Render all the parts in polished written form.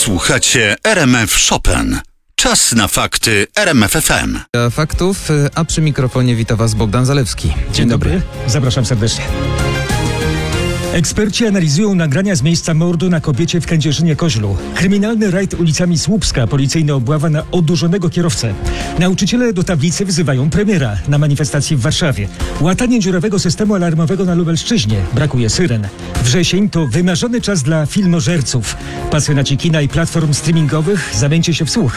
Słuchacie RMF Chopin. Czas na fakty RMF FM. Faktów, a przy mikrofonie wita Was Bogdan Zalewski. Dzień dobry. Zapraszam serdecznie. Eksperci analizują nagrania z miejsca mordu na kobiecie w Kędzierzynie-Koźlu. Kryminalny rajd ulicami Słupska, policyjna obława na odurzonego kierowcę. Nauczyciele do tablicy wzywają premiera na manifestacji w Warszawie. Łatanie dziurawego systemu alarmowego na Lubelszczyźnie. Brakuje syren. Wrzesień to wymarzony czas dla filmożerców. Pasjonaci kina i platform streamingowych, zamieńcie się w słuch.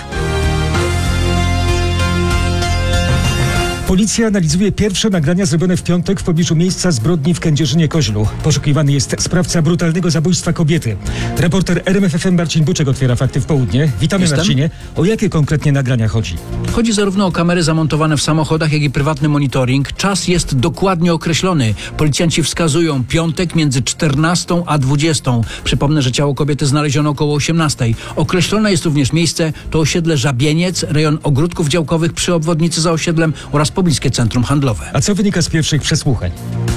Policja analizuje pierwsze nagrania zrobione w piątek w pobliżu miejsca zbrodni w Kędzierzynie-Koźlu. Poszukiwany jest sprawca brutalnego zabójstwa kobiety. Reporter RMF FM Marcin Buczek otwiera fakty w południe. Witamy, Marcinie. O jakie konkretnie nagrania chodzi? Chodzi zarówno o kamery zamontowane w samochodach, jak i prywatny monitoring. Czas jest dokładnie określony. Policjanci wskazują piątek między 14 a 20. Przypomnę, że ciało kobiety znaleziono około 18. Określone jest również miejsce, to osiedle Żabieniec, rejon ogródków działkowych przy obwodnicy za osiedlem oraz pobliskie centrum handlowe. A co wynika z pierwszych przesłuchań?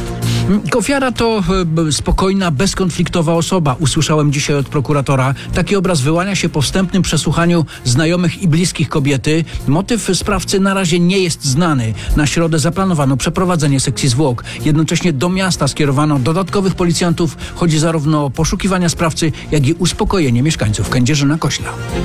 Ofiara to spokojna, bezkonfliktowa osoba. Usłyszałem dzisiaj od prokuratora. Taki obraz wyłania się po wstępnym przesłuchaniu znajomych i bliskich kobiety. Motyw sprawcy na razie nie jest znany. Na środę zaplanowano przeprowadzenie sekcji zwłok. Jednocześnie do miasta skierowano dodatkowych policjantów. Chodzi zarówno o poszukiwania sprawcy, jak i uspokojenie mieszkańców Kędzierzyna-Koźla.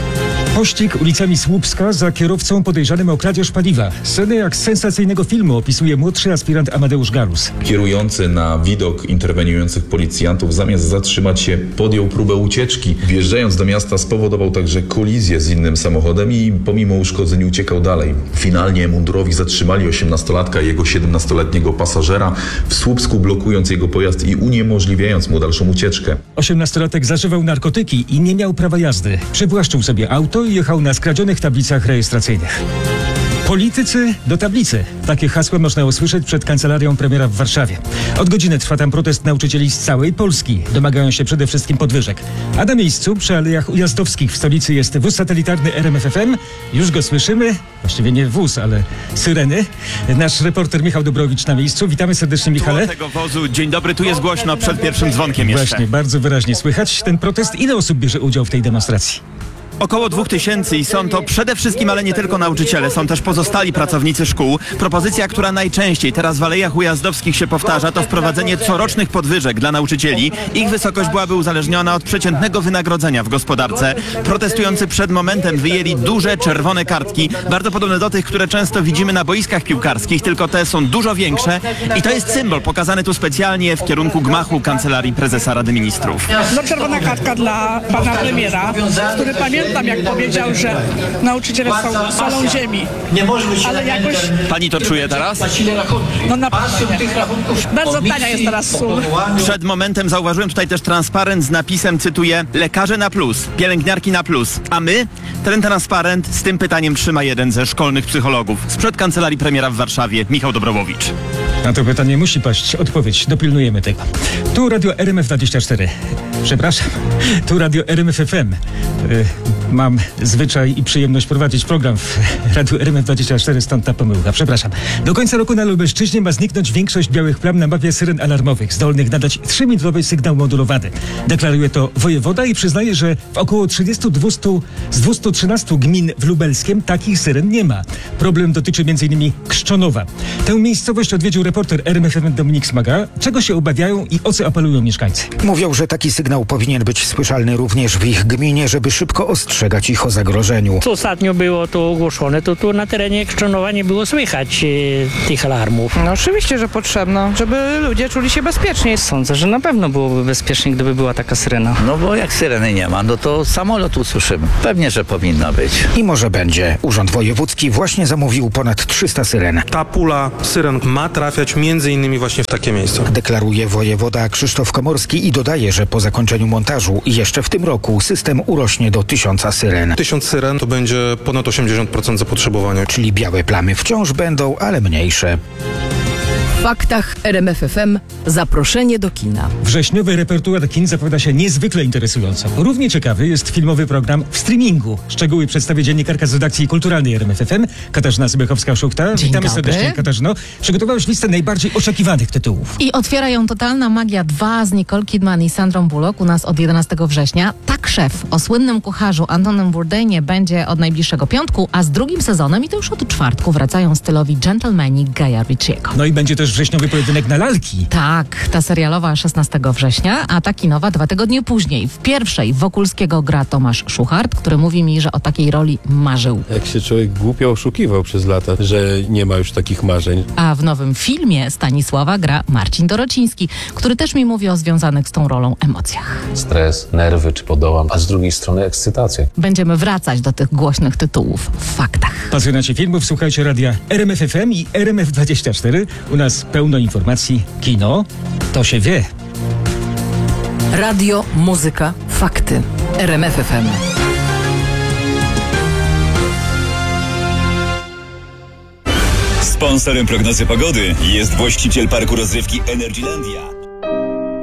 Pościg ulicami Słupska za kierowcą podejrzanym o kradzież paliwa. Sceny jak z sensacyjnego filmu opisuje młodszy aspirant Amadeusz Galus. Kierujący na widok interweniujących policjantów zamiast zatrzymać się podjął próbę ucieczki. Wjeżdżając do miasta spowodował także kolizję z innym samochodem i pomimo uszkodzeń uciekał dalej. Finalnie mundurowi zatrzymali 18-latka i jego 17-letniego pasażera w Słupsku, blokując jego pojazd i uniemożliwiając mu dalszą ucieczkę. 18-latek zażywał narkotyki i nie miał prawa jazdy. Przywłaszczył sobie auto i jechał na skradzionych tablicach rejestracyjnych. Politycy do tablicy. Takie hasła można usłyszeć przed kancelarią premiera w Warszawie. Od godziny trwa tam protest nauczycieli z całej Polski. Domagają się przede wszystkim podwyżek. A na miejscu przy Alejach Ujazdowskich w stolicy jest wóz satelitarny RMF FM. Już go słyszymy. Właściwie nie wóz, ale syreny. Nasz reporter Michał Dobrowicz na miejscu. Witamy serdecznie, Michale. Tego wozu. Dzień dobry, tu jest głośno przed pierwszym dzwonkiem jeszcze. Właśnie, bardzo wyraźnie słychać ten protest. Ile osób bierze udział w tej demonstracji? Około 2000 i są to przede wszystkim, ale nie tylko nauczyciele, są też pozostali pracownicy szkół. Propozycja, która najczęściej teraz w Alejach Ujazdowskich się powtarza, to wprowadzenie corocznych podwyżek dla nauczycieli. Ich wysokość byłaby uzależniona od przeciętnego wynagrodzenia w gospodarce. Protestujący przed momentem wyjęli duże czerwone kartki, bardzo podobne do tych, które często widzimy na boiskach piłkarskich, tylko te są dużo większe i to jest symbol pokazany tu specjalnie w kierunku gmachu Kancelarii Prezesa Rady Ministrów. No, czerwona kartka dla pana premiera, który pamiętam, jak powiedział, że nauczyciele są solą ziemi. Ale jakoś... Pani to czuje teraz? No na pewno nie. Bardzo tania jest teraz sól. Przed momentem zauważyłem tutaj też transparent z napisem, cytuję, lekarze na plus, pielęgniarki na plus. A my? Ten transparent z tym pytaniem trzyma jeden ze szkolnych psychologów. Sprzed Kancelarii Premiera w Warszawie, Michał Dobrowicz. Na to pytanie musi paść odpowiedź. Dopilnujemy tego. Tu Radio RMF24. Przepraszam. Tu Radio RMF FM. Mam zwyczaj i przyjemność prowadzić program w Radiu RMF24, stąd ta pomyłka. Przepraszam. Do końca roku na Lubelszczyźnie ma zniknąć większość białych plam na mapie syren alarmowych, zdolnych nadać 3-minutowy sygnał modulowany. Deklaruje to wojewoda i przyznaje, że w około 32 z 213 gmin w Lubelskiem takich syren nie ma. Problem dotyczy m.in. Krzczonowa. Tę miejscowość odwiedził reporter RMF FM Dominik Smaga. Czego się obawiają i o co apelują mieszkańcy? Mówią, że taki sygnał powinien być słyszalny również w ich gminie, żeby szybko ostrzegać ich o zagrożeniu. Co ostatnio było to ogłoszone, to tu na terenie Krzczonowa nie było słychać tych alarmów. No oczywiście, że potrzebno, żeby ludzie czuli się bezpiecznie. Sądzę, że na pewno byłoby bezpiecznie, gdyby była taka syrena. No bo jak syreny nie ma, no to samolot usłyszymy. Pewnie, że powinna być. I może będzie. Urząd Wojewódzki właśnie zamówił ponad 300 syren. Ta pula syren ma trafiać między innymi właśnie w takie miejsca. Deklaruje wojewoda Krzysztof Komorski i dodaje, że po zakończeniu montażu jeszcze w tym roku system urośnie do 1000 syren. 1000 syren to będzie ponad 80% zapotrzebowania. Czyli białe plamy wciąż będą, ale mniejsze. W faktach RMF FM zaproszenie do kina. Wrześniowy repertuar kin zapowiada się niezwykle interesująco. Równie ciekawy jest filmowy program w streamingu. Szczegóły przedstawi dziennikarka z redakcji kulturalnej RMF FM, Katarzyna Sybechowska-Szuchta. Witamy serdecznie, Katarzyno. Przygotowałeś listę najbardziej oczekiwanych tytułów. I otwiera ją Totalna Magia 2 z Nicole Kidman i Sandrą Bullock u nas od 11 września. Tak Krzew o słynnym kucharzu Antonym Bourdainie będzie od najbliższego piątku, a z drugim sezonem i to już od czwartku wracają stylowi dżentelmeni Guya Ritchiego. No i będzie też wrześniowy pojedynek na lalki. Tak, ta serialowa 16 września, a ta kinowa 2 tygodnie później. W pierwszej Wokulskiego gra Tomasz Szuchart, który mówi mi, że o takiej roli marzył. Jak się człowiek głupio oszukiwał przez lata, że nie ma już takich marzeń. A w nowym filmie Stanisława gra Marcin Dorociński, który też mi mówi o związanych z tą rolą emocjach. Stres, nerwy czy podołam, a z drugiej strony ekscytacja. Będziemy wracać do tych głośnych tytułów w faktach. Pasjonacie filmów, słuchajcie radia RMF FM i RMF24. U nas pełno informacji. Kino to się wie. Radio, muzyka, fakty. RMF FM. Sponsorem prognozy pogody jest właściciel parku rozrywki Energylandia.